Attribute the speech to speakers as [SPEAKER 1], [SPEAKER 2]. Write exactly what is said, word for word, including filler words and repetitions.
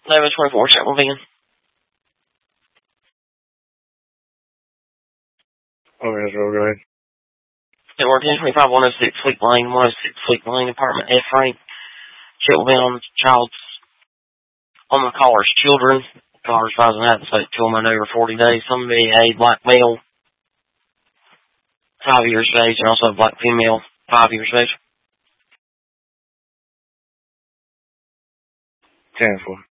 [SPEAKER 1] eleven twenty-four, Chapel Van.
[SPEAKER 2] Okay, that's real good.
[SPEAKER 1] Network ten twenty-five, one oh six Fleet Lane, one oh six Fleet Lane, apartment F Frank. Chapel Van on the child's, on the caller's children. Caller's rising out to two of them over forty days. Somebody, a black male, five years of age, and also a black female, five years of age.
[SPEAKER 2] ten four.